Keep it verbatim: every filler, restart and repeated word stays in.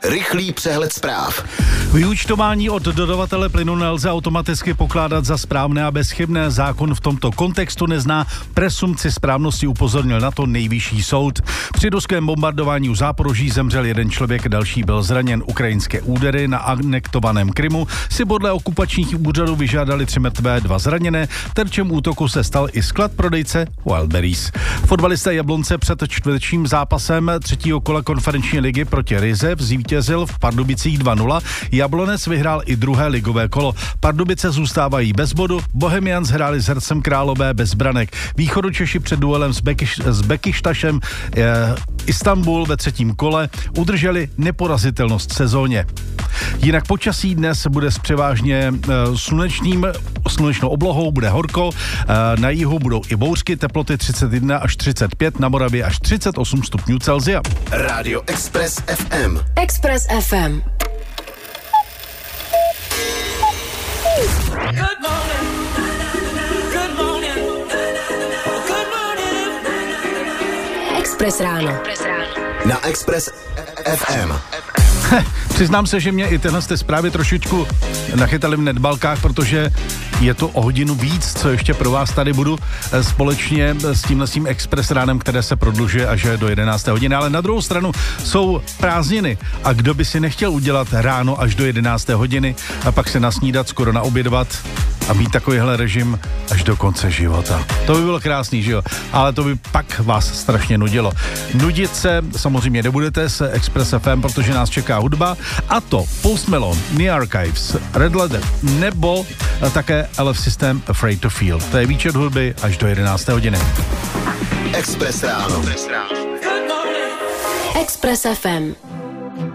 Rychlý přehled zpráv. Vyúčtování od dodavatele plynu nelze automaticky pokládat za správné a bezchybné. Zákon v tomto kontextu nezná presumpci správnosti, upozornil na to nejvyšší soud. Při ruském bombardování u Záporoží zemřel jeden člověk, další byl zraněn. Ukrajinské údery na anektovaném Krymu si podle okupačních úřadů vyžádali tři mrtvé, dva zraněné. Terčem útoku se stal i sklad prodejce Wildberries. Fotbalista Jablonce před čtvrtečním zápasem třetího kola konferenční ligy proti Rize zvítězil v Pardubicích dva nula. Jablonec vyhrál i druhé ligové kolo. Pardubice zůstávají bez bodu, Bohemians hráli s Hradcem Králové bez branek. Východočeši před duelem s, Bekiš, s Bekištašem eh, Istanbul ve třetím kole udrželi neporazitelnost v sezóně. Jinak počasí dnes bude s převážně eh, slunečným, slunečnou oblohou, bude horko, eh, na jihu budou i bouřky, teploty třicet jedna až třicet pět, na Moravě až třicet osm stupňů Celsia. Rádio Express ef em. Express ef em. Good morning. Good morning. Good morning. Express ráno. Na Express ef em. Přiznám se, že mě i tyhle zprávy trošičku nachytaly v nedbalkách, protože je to o hodinu víc, co ještě pro vás tady budu společně s tímhle tím Express ránem, které se prodlužuje až do jedenácté hodiny. Ale na druhou stranu jsou prázdniny a kdo by si nechtěl udělat ráno až do jedenácté hodiny a pak se nasnídat, skoro naobědvat a mít takovýhle režim až do konce života. To by bylo krásný, že jo? Ale to by pak vás strašně nudilo. Nudit se samozřejmě nebudete s Express ef em, protože nás čeká hudba, a to Post Malone, The Archives, Red Letter nebo také el ef System Afraid to Feel. To je výčet hudby až do jedenácté hodiny. Express ráno. Express ef em.